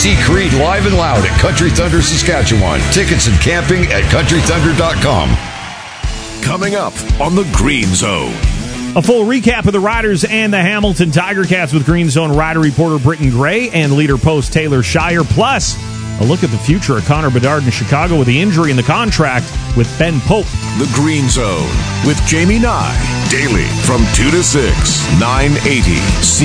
See Creed live and loud at Country Thunder, Saskatchewan. Tickets and camping at countrythunder.com. Coming up on the Green Zone. A full recap of the Riders and the Hamilton Tiger Cats with Green Zone Rider reporter Britton Gray and leader post Taylor Shire. Plus, a look at the future of Connor Bedard in Chicago with the injury in the contract with Ben Pope. The Green Zone with Jamie Nye. Daily from 2 to 6, 980.